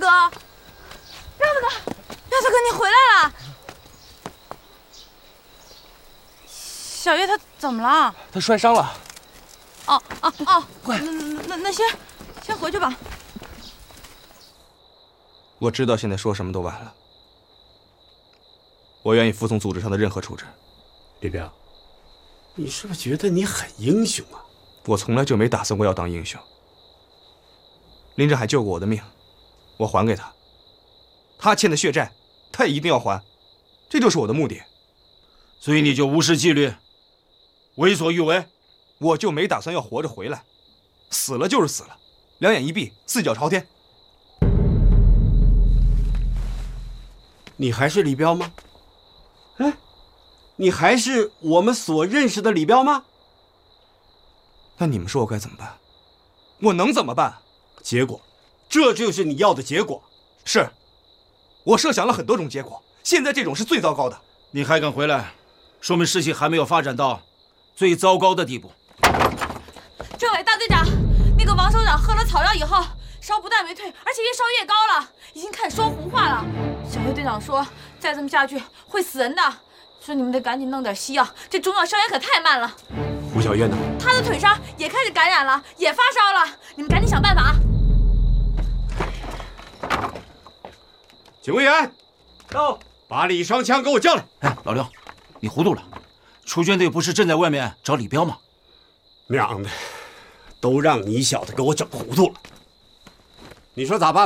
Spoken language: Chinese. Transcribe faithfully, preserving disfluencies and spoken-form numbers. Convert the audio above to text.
哥，彪子哥，彪子哥，你回来了。小月她怎么了？ 她摔伤了。 哦哦哦，快，那那那先先回去吧。 我知道现在说什么都晚了。我愿意服从组织上的任何处置。 李彪，你是不是觉得你很英雄啊？ 我从来就没打算过要当英雄。林振海救过我的命，我还给他。他欠的血债，他也一定要还，这就是我的目的。 所以你就无视纪律，为所欲为？ 我就没打算要活着回来，死了就是死了，两眼一闭，四脚朝天。 你还是李彪吗？哎，你还是我们所认识的李彪吗？ 那你们说我该怎么办？我能怎么办？ 结果，这就是你要的结果。 是，我设想了很多种结果，现在这种是最糟糕的。 你还敢回来，说明事情还没有发展到最糟糕的地步。 政委大队长，那个王首长喝了草药以后，烧不但没退，而且越烧越高了，已经开始说胡话了。小黑队长说，再这么下去会死人的，说你们得赶紧弄点西药，这中药消炎可太慢了。 胡小月呢？ 她的腿上也开始感染了，也发烧了，你们赶紧想办法啊！ 警卫员，到，把李双枪给我叫来。 哎，老刘，你糊涂了，出军队不是正在外面找李彪吗？ 娘的，都让你小子给我整糊涂了。你说咋办？